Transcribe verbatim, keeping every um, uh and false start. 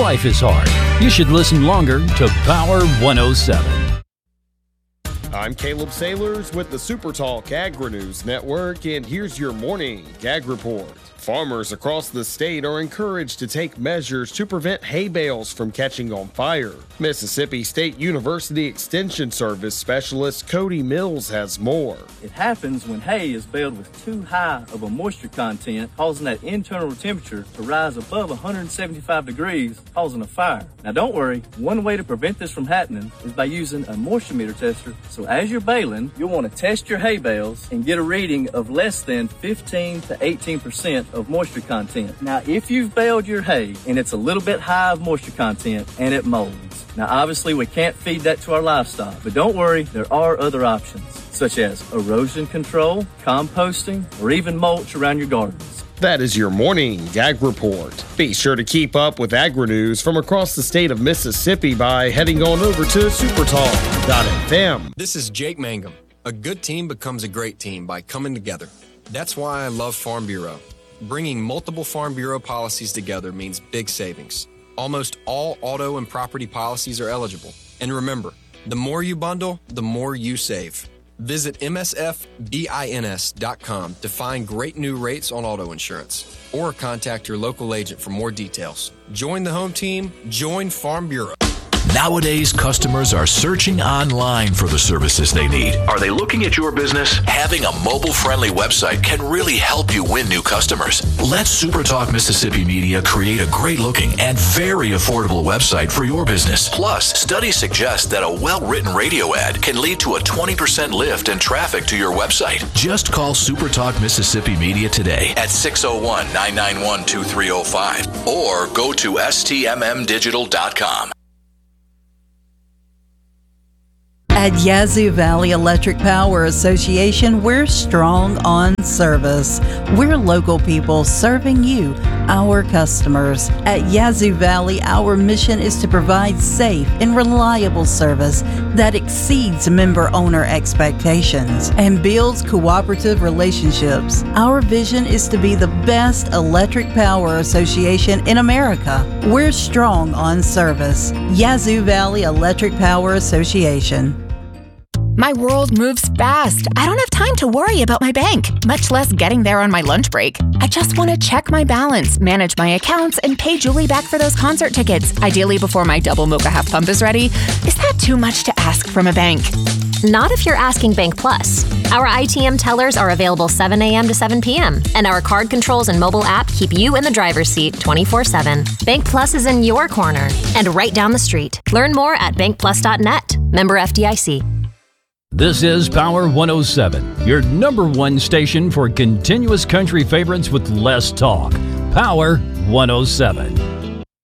Life is hard. You should listen longer to Power one oh seven. I'm Caleb Sailors with the Super Talk Agri-News Network, and here's your morning Ag Report. Farmers across the state are encouraged to take measures to prevent hay bales from catching on fire. Mississippi State University Extension Service Specialist Cody Mills has more. It happens when hay is baled with too high of a moisture content, causing that internal temperature to rise above one hundred seventy-five degrees, causing a fire. Now don't worry, one way to prevent this from happening is by using a moisture meter tester. So as you're baling, you'll want to test your hay bales and get a reading of less than fifteen to eighteen percent of moisture content. Now, if you've baled your hay and it's a little bit high of moisture content and it molds, now obviously we can't feed that to our livestock, but don't worry, there are other options, such as erosion control, composting, or even mulch around your gardens. That is your morning Ag Report. Be sure to keep up with Agri-News from across the state of Mississippi by heading on over to supertalk dot f m. This is Jake Mangum. A good team becomes a great team by coming together. That's why I love Farm Bureau. Bringing multiple Farm Bureau policies together means big savings. Almost all auto and property policies are eligible. And remember, the more you bundle, the more you save. Visit M S F bins dot com to find great new rates on auto insurance. Or contact your local agent for more details. Join the home team. Join Farm Bureau. Nowadays, customers are searching online for the services they need. Are they looking at your business? Having a mobile-friendly website can really help you win new customers. Let SuperTalk Mississippi Media create a great-looking and very affordable website for your business. Plus, studies suggest that a well-written radio ad can lead to a twenty percent lift in traffic to your website. Just call SuperTalk Mississippi Media today at six oh one, nine nine one, two three oh five or go to S T M M digital dot com. At Yazoo Valley Electric Power Association, we're strong on service. We're local people serving you, our customers. At Yazoo Valley, our mission is to provide safe and reliable service that exceeds member-owner expectations and builds cooperative relationships. Our vision is to be the best electric power association in America. We're strong on service. Yazoo Valley Electric Power Association. My world moves fast. I don't have time to worry about my bank, much less getting there on my lunch break. I just want to check my balance, manage my accounts, and pay Julie back for those concert tickets, ideally before my double mocha half pump is ready. Is that too much to ask from a bank? Not if you're asking Bank Plus. Our I T M tellers are available seven a.m. to seven p.m., and our card controls and mobile app keep you in the driver's seat twenty-four seven. Bank Plus is in your corner and right down the street. Learn more at bank plus dot net. Member F D I C. This is Power one oh seven, your number one station for continuous country favorites with less talk. Power one oh seven.